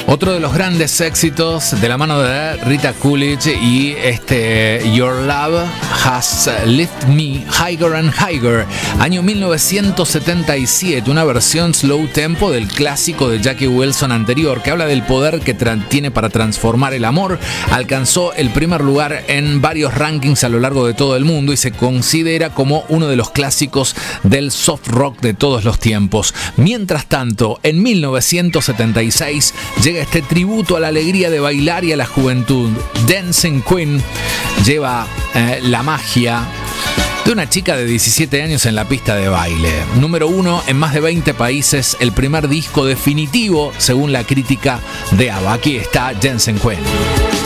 Otro de los grandes éxitos de la mano de Rita Coolidge y Your Love Has Lifted Me Higher and Higher, año 1977, una versión slow tempo del clásico de Jackie Wilson anterior, que habla del poder que tiene para transformar el amor. Alcanzó el primer lugar en varios rankings a lo largo de todo el mundo y se considera como uno de los clásicos del soft rock de todos los tiempos. Mientras tanto, en 1976 llega este tributo a la alegría de bailar y a la juventud. Dancing Queen lleva la magia de una chica de 17 años en la pista de baile. Número 1 en más de 20 países, el primer disco definitivo según la crítica de ABBA. Aquí está Dancing Queen.